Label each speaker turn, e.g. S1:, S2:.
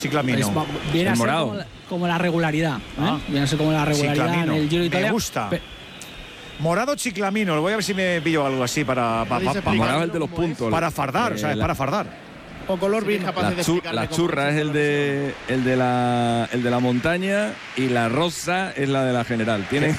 S1: Chiclamino.
S2: Viene a ser
S3: morado.
S2: como la regularidad. Viene a ser como la regularidad
S1: Chiclamino.
S2: en el Giro de Italia.
S1: Me gusta. Morado Chiclamino. Voy a ver si me pillo algo así para
S3: Morado el de los puntos.
S1: para fardar, ¿sabes? Para fardar.
S4: O color vino.
S3: La churra es el de la montaña y la rosa es la de la general. Tiene